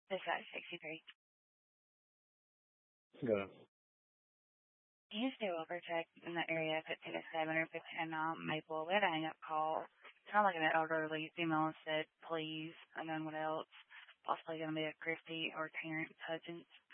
This guy's 63. Yeah. Can you stay over check in the area 15 to 7 or 15 Maple? We had a hang up call. Sounded like an elderly female and said, please, and then what else? Possibly going to be a Christy or Terrence Hutchins.